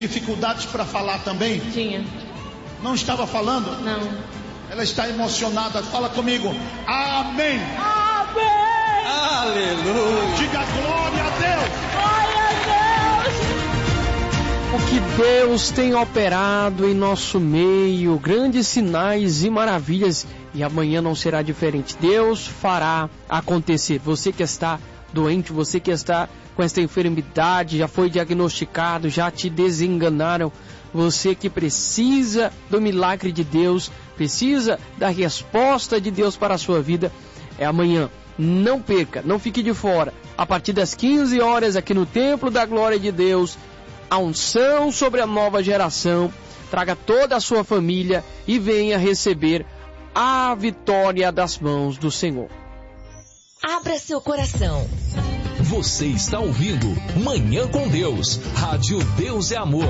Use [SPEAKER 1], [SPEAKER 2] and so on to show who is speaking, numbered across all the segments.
[SPEAKER 1] Dificuldades para falar também?
[SPEAKER 2] Tinha.
[SPEAKER 1] Não estava falando?
[SPEAKER 2] Não.
[SPEAKER 1] Ela está emocionada. Fala comigo. Amém.
[SPEAKER 2] Amém.
[SPEAKER 3] Aleluia.
[SPEAKER 1] Diga glória a Deus.
[SPEAKER 2] Glória a Deus.
[SPEAKER 4] O que Deus tem operado em nosso meio, grandes sinais e maravilhas, e amanhã não será diferente. Deus fará acontecer. Você que está doente, você que está com esta enfermidade, já foi diagnosticado, já te desenganaram, você que precisa do milagre de Deus, precisa da resposta de Deus para a sua vida, é amanhã. Não perca, não fique de fora. A partir das 15 horas aqui no Templo da Glória de Deus, a unção sobre a nova geração. Traga toda a sua família e venha receber a vitória das mãos do Senhor.
[SPEAKER 5] Abra seu coração.
[SPEAKER 6] Você está ouvindo Manhã com Deus, Rádio Deus é Amor.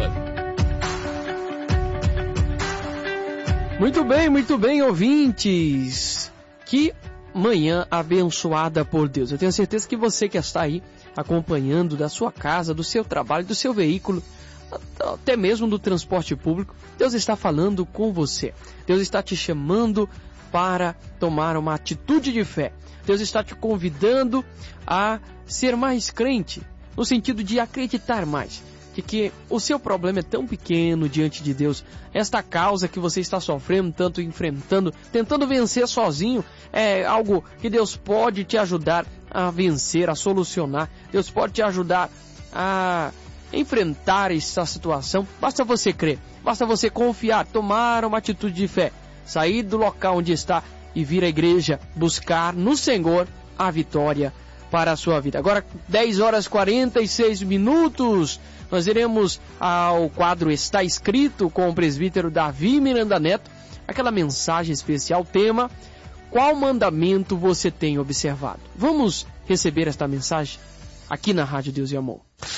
[SPEAKER 4] Muito bem, ouvintes. Que manhã abençoada por Deus. Eu tenho certeza que você que está aí acompanhando da sua casa, do seu trabalho, do seu veículo, até mesmo do transporte público, Deus está falando com você. Deus está te chamando para tomar uma atitude de fé. Deus está te convidando a ser mais crente, no sentido de acreditar mais, de que o seu problema é tão pequeno diante de Deus. Esta causa que você está sofrendo, tanto enfrentando, tentando vencer sozinho, é algo que Deus pode te ajudar a vencer, a solucionar. Deus pode te ajudar a enfrentar essa situação. Basta você crer, basta você confiar, tomar uma atitude de fé, sair do local onde está e vir à igreja buscar no Senhor a vitória para a sua vida. Agora, 10 horas e 46 minutos, nós iremos ao quadro Está Escrito com o presbítero Davi Miranda Neto, aquela mensagem especial, tema: qual mandamento você tem observado? Vamos receber esta mensagem aqui na Rádio Deus e Amor.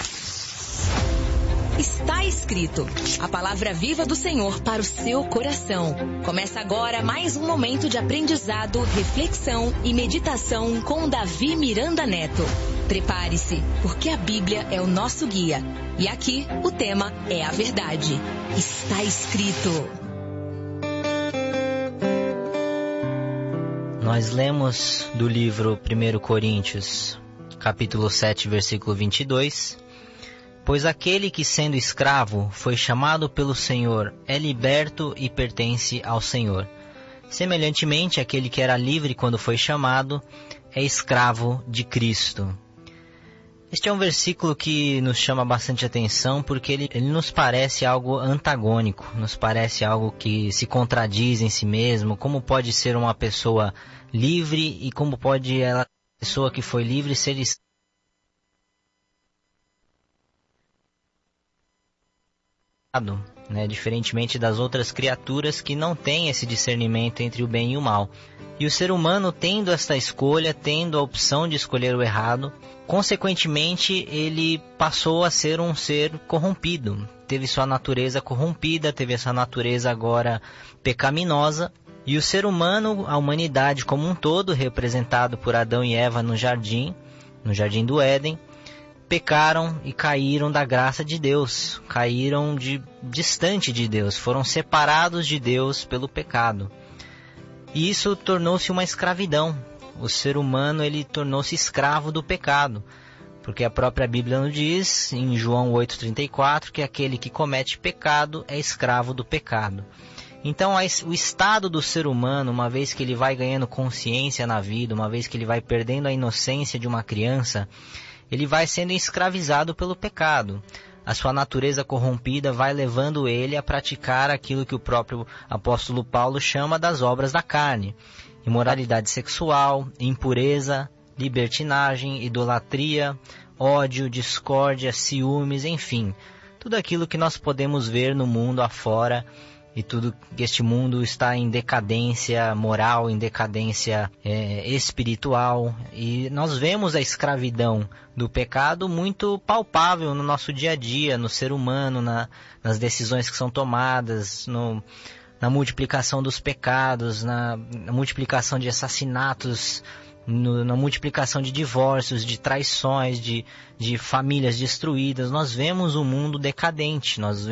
[SPEAKER 5] Está escrito, a palavra viva do Senhor para o seu coração. Começa agora mais um momento de aprendizado, reflexão e meditação com Davi Miranda Neto. Prepare-se, porque a Bíblia é o nosso guia. E aqui o tema é a verdade. Está escrito.
[SPEAKER 7] Nós lemos do livro 1 Coríntios, capítulo 7, versículo 22... Pois aquele que, sendo escravo, foi chamado pelo Senhor, é liberto e pertence ao Senhor. Semelhantemente, aquele que era livre quando foi chamado, é escravo de Cristo. Este é um versículo que nos chama bastante atenção, porque ele nos parece algo antagônico, nos parece algo que se contradiz em si mesmo. Como pode ser uma pessoa livre e como pode a pessoa que foi livre ser escrava? Diferentemente das outras criaturas que não têm esse discernimento entre o bem e o mal. E o ser humano, tendo esta escolha, tendo a opção de escolher o errado, consequentemente ele passou a ser um ser corrompido. Teve sua natureza corrompida, teve essa natureza agora pecaminosa. E o ser humano, a humanidade como um todo, representado por Adão e Eva no jardim do Éden, pecaram e caíram da graça de Deus, caíram distante de Deus, foram separados de Deus pelo pecado. E isso tornou-se uma escravidão. O ser humano, ele tornou-se escravo do pecado, porque a própria Bíblia nos diz, em João 8,34, que aquele que comete pecado é escravo do pecado. Então, o estado do ser humano, uma vez que ele vai ganhando consciência na vida, uma vez que ele vai perdendo a inocência de uma criança, ele vai sendo escravizado pelo pecado. A sua natureza corrompida vai levando ele a praticar aquilo que o próprio apóstolo Paulo chama das obras da carne: imoralidade sexual, impureza, libertinagem, idolatria, ódio, discórdia, ciúmes, enfim, tudo aquilo que nós podemos ver no mundo afora. E tudo que este mundo está em decadência moral, em decadência espiritual. E nós vemos a escravidão do pecado muito palpável no nosso dia a dia, no ser humano, nas decisões que são tomadas, na multiplicação dos pecados, na multiplicação de assassinatos na multiplicação de divórcios, de traições, de famílias destruídas. Nós vemos um mundo decadente, nós